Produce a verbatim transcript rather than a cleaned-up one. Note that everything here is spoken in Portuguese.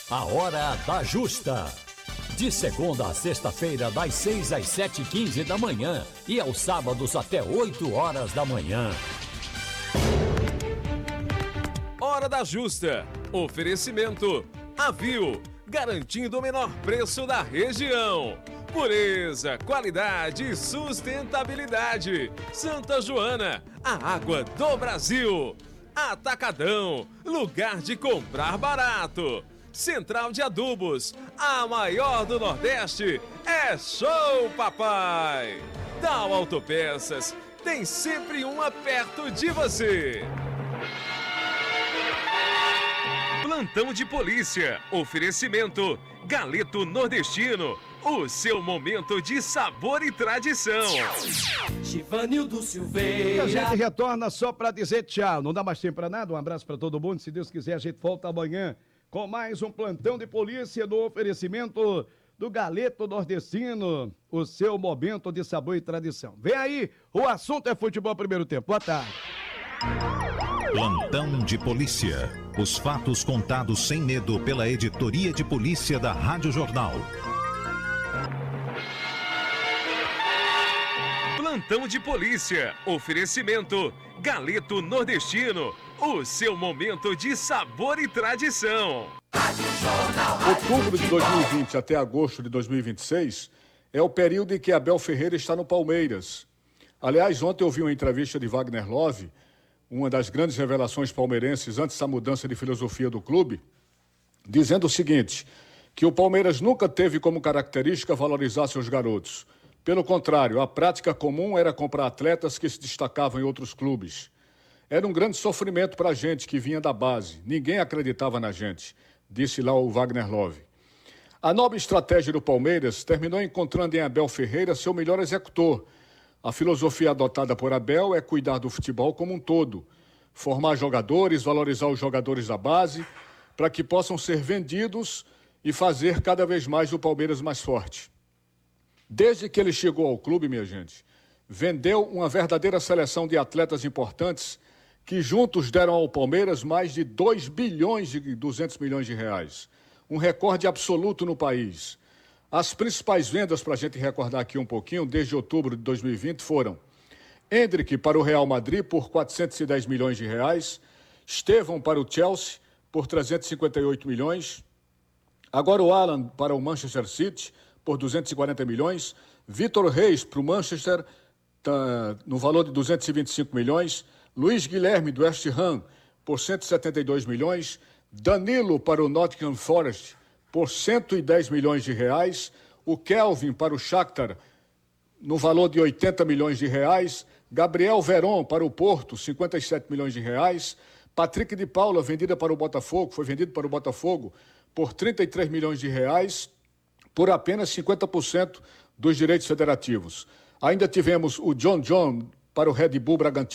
A Hora da Justa. De segunda a sexta-feira, das seis às sete e quinze da manhã e aos sábados até oito horas da manhã. Hora da Justa. Oferecimento Avil, garantindo o menor preço da região. Pureza, qualidade e sustentabilidade. Santa Joana, a água do Brasil. Atacadão, lugar de comprar barato. Central de Adubos, a maior do Nordeste, é Show Papai. Tal Autopeças, tem sempre uma perto de você. Plantão de Polícia, oferecimento Galeto Nordestino, o seu momento de sabor e tradição. Givanildo Silveira. E a gente retorna só para dizer tchau, não dá mais tempo para nada, um abraço para todo mundo, se Deus quiser a gente volta amanhã com mais um Plantão de Polícia no oferecimento do Galeto Nordestino, o seu momento de sabor e tradição. Vem aí, o assunto é futebol primeiro tempo. Boa tarde. Plantão de Polícia. Os fatos contados sem medo pela editoria de polícia da Rádio Jornal. Plantão de Polícia, oferecimento Galeto Nordestino, o seu momento de sabor e tradição. Outubro de dois mil e vinte até agosto de dois mil e vinte e seis é o período em que Abel Ferreira está no Palmeiras. Aliás, ontem eu vi uma entrevista de Wagner Love, uma das grandes revelações palmeirenses antes da mudança de filosofia do clube, dizendo o seguinte, que o Palmeiras nunca teve como característica valorizar seus garotos. Pelo contrário, a prática comum era comprar atletas que se destacavam em outros clubes. Era um grande sofrimento para a gente que vinha da base. Ninguém acreditava na gente, disse lá o Wagner Love. A nova estratégia do Palmeiras terminou encontrando em Abel Ferreira seu melhor executor. A filosofia adotada por Abel é cuidar do futebol como um todo, formar jogadores, valorizar os jogadores da base, para que possam ser vendidos e fazer cada vez mais o Palmeiras mais forte. Desde que ele chegou ao clube, minha gente, vendeu uma verdadeira seleção de atletas importantes que juntos deram ao Palmeiras mais de dois bilhões e duzentos milhões de reais. Um recorde absoluto no país. As principais vendas, para a gente recordar aqui um pouquinho, desde outubro de dois mil e vinte foram Endrick para o Real Madrid por quatrocentos e dez milhões de reais, Estevão para o Chelsea por trezentos e cinquenta e oito milhões, agora o Alan para o Manchester City por duzentos e quarenta milhões, Vitor Reis para o Manchester tá, no valor de duzentos e vinte e cinco milhões, Luiz Guilherme do West Ham por cento e setenta e dois milhões, Danilo para o Nottingham Forest por cento e dez milhões de reais, o Kelvin para o Shakhtar no valor de oitenta milhões de reais, Gabriel Veron para o Porto, cinquenta e sete milhões de reais, Patrick de Paula vendida para o Botafogo, foi vendido para o Botafogo por trinta e três milhões de reais, por apenas cinquenta por cento dos direitos federativos. Ainda tivemos o John John para o Red Bull Bragantino,